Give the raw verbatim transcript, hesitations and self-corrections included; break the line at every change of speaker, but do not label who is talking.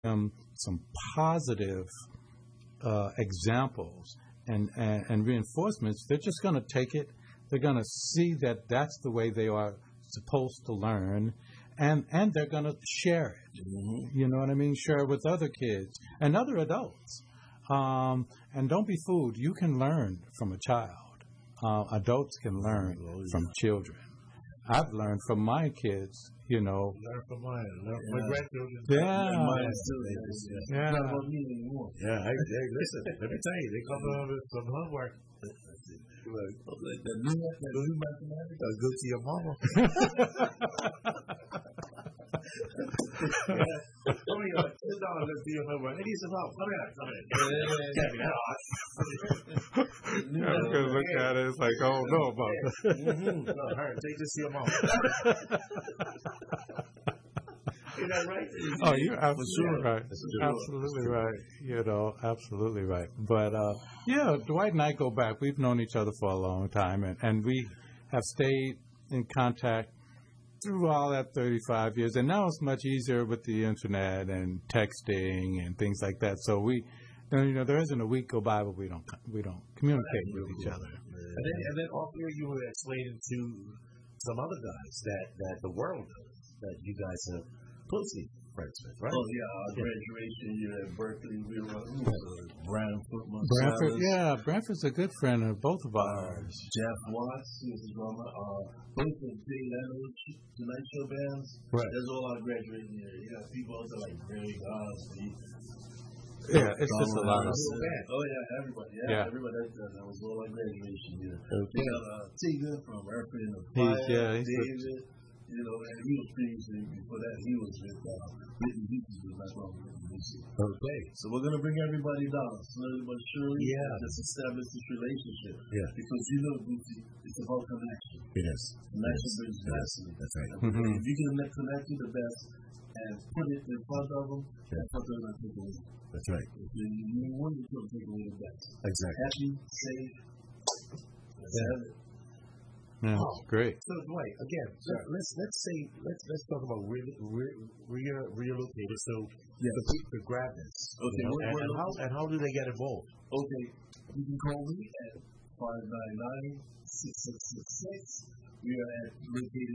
them some positive uh, examples and, and, and reinforcements, they're just going to take it. They're going to see that that's the way they are supposed to learn, and, and they're going to share it. Mm-hmm. You know what I mean? Share it with other kids and other adults. Um, and don't be fooled. You can learn from a child. Uh, adults can learn from children. I've learned from my kids, you know.
Learn from mine. Learn from my grandchildren.
Yeah.
Learn mine too.
Yeah.
Not about me anymore. Yeah. Hey, hey, listen. Let me tell you, they come on with some homework. The new mathematics. Go to your mama. Come here, sit down and let's do your homework. I need some help. Come here, come here.
I was going to look at it. It's like, I don't know about that.
Mm-hmm. No, her, take this to your mama. Is that right?
Oh, you're absolutely right. Absolutely right. You know, absolutely right. But, uh, yeah, Dwight and I go back. We've known each other for a long time, and, and we have stayed in contact through all that thirty-five years. And now it's much easier with the internet and texting and things like that. So we, you know, there isn't a week go by where we don't we don't communicate with each other.
And then, and then off here you were explaining to some other guys that, that the world knows that you guys have closely friends with, right?
Oh, yeah, our graduation year at Berkeley, we were uh, Branford,
Branford, yeah, Branford's a good friend of both of ours.
Jeff Watts, who's the drummer, uh, both of Jay Leno's Tonight Show bands.
Right.
That's all our graduation year. You got people out there like Greg Osby.
Yeah, it's just a lot of
band. Oh, yeah, everybody. Yeah,
yeah.
everybody. That, that was all our graduation year.
Okay.
We got uh, Tigger from Earth and the
He's,
Fire,
yeah, he's
David. A- You know, and he was previously, before that, he was with uh, Whitney Houston, was not wrong with Whitney Houston.
Okay.
So we're going to bring everybody down, slowly but surely.
Yeah.
Just establish this relationship.
Yeah.
Because you know, Gucci, it's about connection.
It is.
Connection brings destiny.
That's right.
Mm-hmm.
If you can connect to the best and put it in front of them, yeah. in front of them, take away.
That's right.
If you, you want to take away the best.
Exactly.
Happy, safe. Let's
Yeah.
have it.
Yeah,
oh,
great.
So Dwight, again, so let's let's say let's let's talk about re, re, re, relocated. So
yes.
the people grab this.
Okay.
You know,
What,
and,
what,
and how and how do they get involved?
Okay. You can call me at five nine nine, six six six six. We are at located